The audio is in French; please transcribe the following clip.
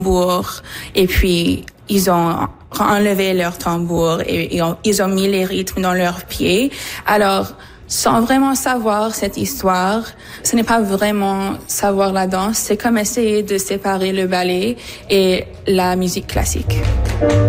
tambours et puis ils ont enlevé leur tambour et ils ont mis les rythmes dans leurs pieds. Alors, sans vraiment savoir cette histoire, ce n'est pas vraiment savoir la danse, c'est comme essayer de séparer le ballet et la musique classique.